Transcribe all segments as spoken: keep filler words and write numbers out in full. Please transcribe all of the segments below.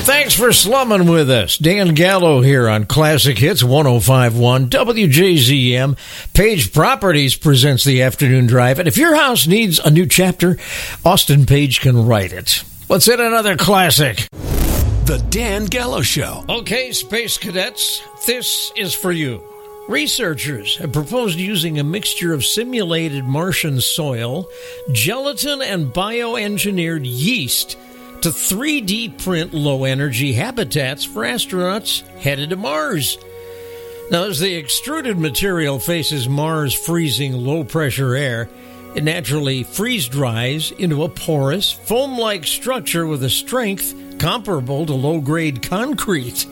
Thanks for slumming with us. Dan Gallo here on Classic Hits one oh five point one W J Z M. Page Properties presents the Afternoon Drive. And if your house needs a new chapter, Austin Page can write it. Let's hit another classic. The Dan Gallo Show. Okay, Space Cadets, this is for you. Researchers have proposed using a mixture of simulated Martian soil, gelatin, and bioengineered yeast to three D print low-energy habitats for astronauts headed to Mars. Now, as the extruded material faces Mars' freezing low-pressure air, it naturally freeze-dries into a porous, foam-like structure with a strength comparable to low-grade concrete.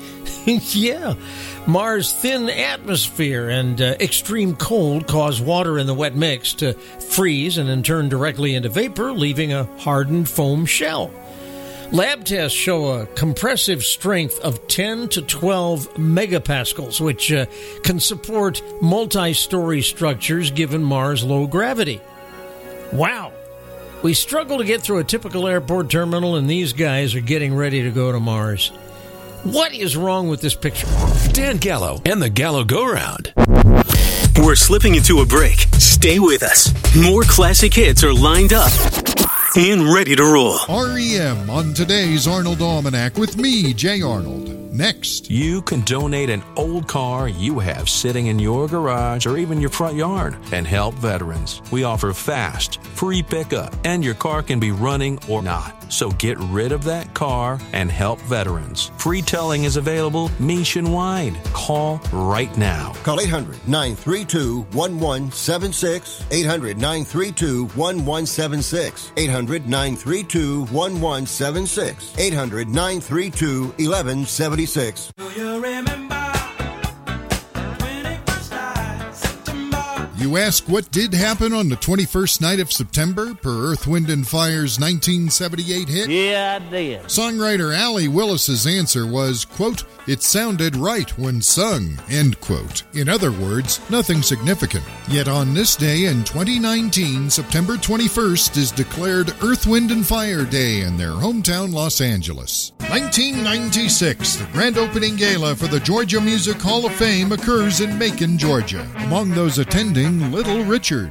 Yeah, Mars' thin atmosphere and uh, extreme cold cause water in the wet mix to freeze and then turn directly into vapor, leaving a hardened foam shell. Lab tests show a compressive strength of ten to twelve megapascals, which uh, can support multi-story structures given Mars' low gravity. Wow. We struggle to get through a typical airport terminal, and these guys are getting ready to go to Mars. What is wrong with this picture? Dan Gallo and the Gallo Go-Round. We're slipping into a break. Stay with us. More classic hits are lined up and ready to roll. R E M on today's Arnold Almanac with me, Jay Arnold. Next. You can donate an old car you have sitting in your garage or even your front yard and help veterans. We offer fast, free pickup, and your car can be running or not. So get rid of that car and help veterans. Free towing is available nationwide. Call right now. Call eight hundred, nine three two, one one seven six. eight hundred, nine three two, one one seven six. eight hundred, nine three two, one one seven six. eight hundred, nine three two, one one seven six. Do you remember when it first died, September? You ask what did happen on the twenty-first night of September per Earth, Wind and Fire's nineteen seventy-eight hit? Yeah, I did. Songwriter Allie Willis's answer was, quote, "It sounded right when sung," end quote. In other words, nothing significant. Yet on this day in twenty nineteen, September twenty-first is declared Earth, Wind and Fire Day in their hometown Los Angeles. nineteen ninety-six, the grand opening gala for the Georgia Music Hall of Fame occurs in Macon, Georgia. Among those attending, Little Richard,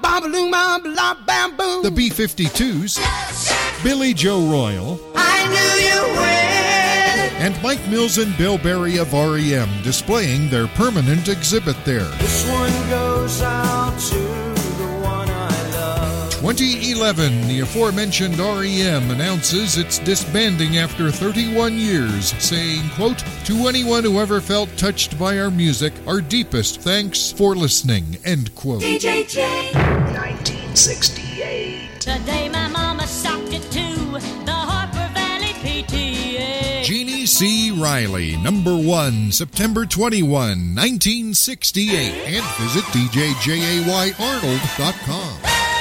the B fifty-twos, Billy Joe Royal, I knew you when. and Mike Mills and Bill Berry of R E M displaying their permanent exhibit there. This one goes out to the one I love. twenty eleven, the aforementioned R E M announces it's disbanding after thirty-one years, saying, quote, "To anyone who ever felt touched by our music, our deepest thanks for listening," end quote. D J J. nineteen sixty-eight. Today my mama socked it to the Harper Valley P T A. Jeannie C. Riley, number one, September twenty-first, nineteen sixty-eight, and visit D J Jay Arnold dot com.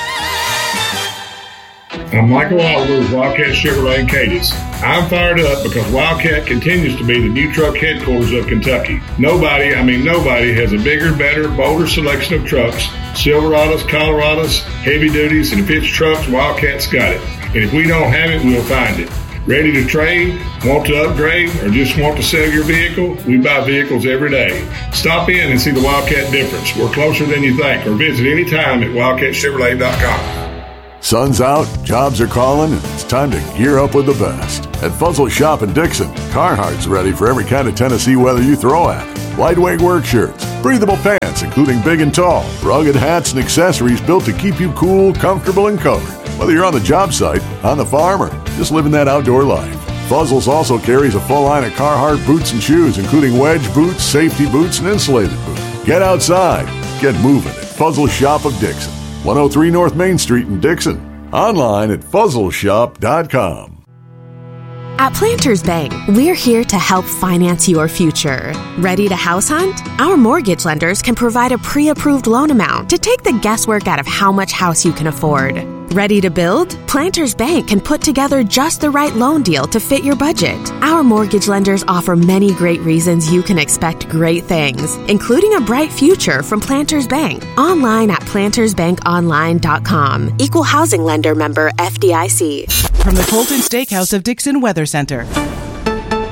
I'm Michael Oliver with Wildcat Chevrolet in Cadiz. I'm fired up because Wildcat continues to be the new truck headquarters of Kentucky. Nobody, I mean nobody, has a bigger, better, bolder selection of trucks. Silverados, Colorados, heavy duties, and if it's trucks, Wildcat's got it. And if we don't have it, we'll find it. Ready to trade, want to upgrade, or just want to sell your vehicle? We buy vehicles every day. Stop in and see the Wildcat difference. We're closer than you think, or visit anytime at wildcat chevrolet dot com. Sun's out, jobs are calling, and it's time to gear up with the best. At Fuzzle Shop in Dixon, Carhartt's ready for every kind of Tennessee weather you throw at it. Lightweight work shirts, breathable pants, including big and tall, rugged hats and accessories built to keep you cool, comfortable, and covered. Whether you're on the job site, on the farm, or just living that outdoor life. Fuzzles also carries a full line of Carhartt boots and shoes, including wedge boots, safety boots, and insulated boots. Get outside, get moving at Fuzzle Shop of Dixon. one oh three North Main Street in Dixon. Online at fuzzle shop dot com. At Planters Bank, we're here to help finance your future. Ready to house hunt? Our mortgage lenders can provide a pre-approved loan amount to take the guesswork out of how much house you can afford. Ready to build? Planters Bank can put together just the right loan deal to fit your budget. Our mortgage lenders offer many great reasons you can expect great things, including a bright future from Planters Bank. Online at planters bank online dot com. Equal housing lender member F D I C. From the Colton Steakhouse of Dixon Weather Center.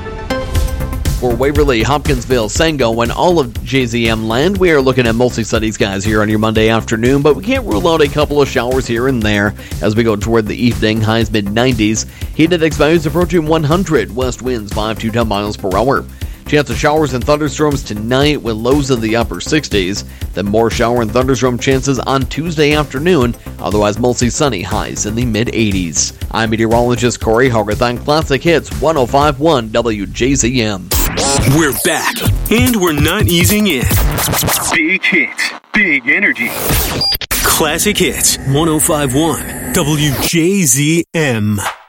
for Waverly, Hopkinsville, Sango, and all of J Z M land. We are looking at mostly sunny skies here on your Monday afternoon, but we can't rule out a couple of showers here and there as we go toward the evening. Highs mid nineties. Heat index values approaching one hundred. West winds five to ten miles per hour. Chance of showers and thunderstorms tonight with lows in the upper sixties. Then more shower and thunderstorm chances on Tuesday afternoon. Otherwise mostly sunny, highs in the mid eighties. I'm meteorologist Corey Hogarth on Classic Hits one oh five point one W J Z M. We're back, and we're not easing in. Big hits, big energy. Classic Hits one oh five point one W J Z M.